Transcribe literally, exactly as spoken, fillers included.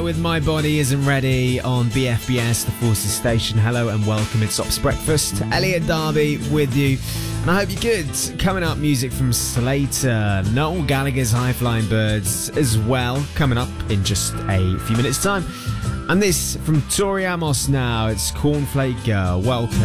with My Body Isn't Ready on B F B S, the Forces Station. Hello and welcome. It's Ops Breakfast. Elliot Darby with you. And I hope you're good. Coming up, music from Slater, Noel Gallagher's High Flying Birds as well, coming up in just a few minutes' time. And this from Tori Amos now. It's Cornflake Girl. Welcome.